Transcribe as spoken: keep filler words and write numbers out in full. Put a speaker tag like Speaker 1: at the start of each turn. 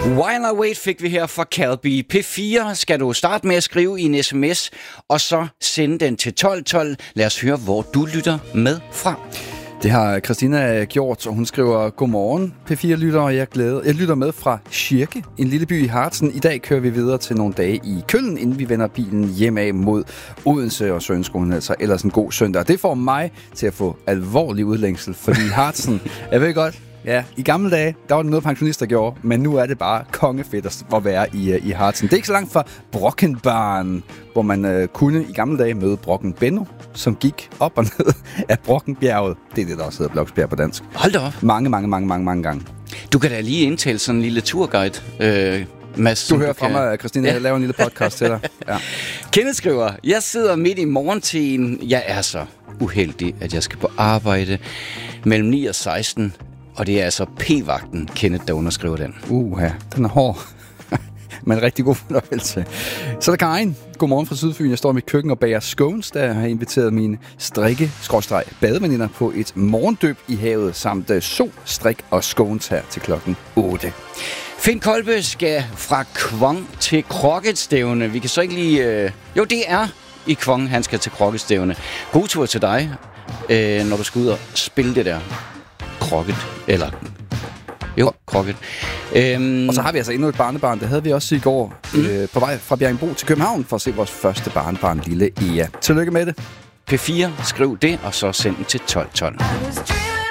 Speaker 1: While I Wait fik vi her fra Calby. P fire skal du starte med at skrive i en sms, og så sende den til tolv tolv. Lad os høre, hvor du lytter med fra.
Speaker 2: Det har Christina gjort, og hun skriver: Godmorgen P fire-lytter, og jeg, glæder. jeg lytter med fra Schirke, en lille by i Harzen. I dag kører vi videre til nogle dage i Køln, inden vi vender bilen hjemad mod Odense, og så ønsker hun altså ellers en god søndag. Det får mig til at få alvorlig udlængsel, fordi Harzen, jeg ved godt, ja, i gamle dage, der var det noget, pensionister gjorde, men nu er det bare kongefedt at være i, i Harzen. Det er ikke så langt fra Brockenbarn, hvor man øh, kunne i gamle dage møde Brocken Benno, som gik op og ned af Brockenbjerget. Det er det, der også hedder Bloksbjerg på dansk.
Speaker 1: Hold da op.
Speaker 2: Mange, mange, mange, mange, mange gange.
Speaker 1: Du kan da lige indtale sådan en lille turguide, øh, Mads.
Speaker 2: Du hører fra mig, Christina, ja. Jeg laver en lille podcast til dig. Ja.
Speaker 1: Kenneth skriver: Jeg sidder midt i morgentiden. Jeg er så uheldig, at jeg skal på arbejde mellem ni og seksten. Og det er altså P-vagten, Kenneth, der underskriver den.
Speaker 2: Uha, den er hård. Men rigtig god fornøjelse. Så er der Karin. Godmorgen fra Sydfyn. Jeg står i mit køkken og bager scones, der har inviteret mine strikke-badeveninder på et morgendøb i havet, samt sol, strik og scones her til klokken otte.
Speaker 1: Finn Kolbe skal fra Kvong til Krokketstævne. Vi kan så ikke lige... Øh... Jo, det er i Kvong, han skal til Krokketstævne. God tur til dig, øh, når du skal ud og spille det der krokket, eller... Jo, krokket. Øhm...
Speaker 2: Og så har vi altså endnu et barnebarn. Det havde vi også i går mm. øh, på vej fra Bjerringbro til København for at se vores første barnebarn, lille Ea. Tillykke med det.
Speaker 1: P fire, skriv det, og så send den til tolv tolv.